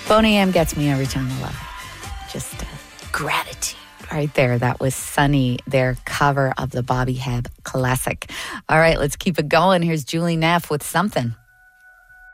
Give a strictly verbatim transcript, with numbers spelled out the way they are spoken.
Boney M gets me every time. I love it. Just uh, gratitude right there. That was Sunny, their cover of the Bobby Hebb classic. All right, let's keep it going. Here's Julie Neff with Something.